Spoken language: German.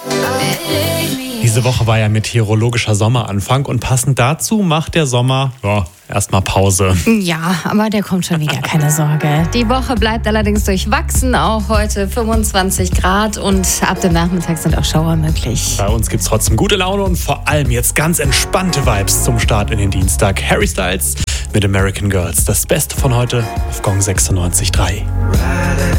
Diese Woche war ja meteorologischer Sommeranfang und passend dazu macht der Sommer erstmal Pause. Ja, aber der kommt schon wieder, keine Sorge. Die Woche bleibt allerdings durchwachsen, auch heute 25 Grad und ab dem Nachmittag sind auch Schauer möglich. Bei uns gibt's trotzdem gute Laune und vor allem jetzt ganz entspannte Vibes zum Start in den Dienstag. Harry Styles mit American Girls, das Beste von heute auf Gong 96.3.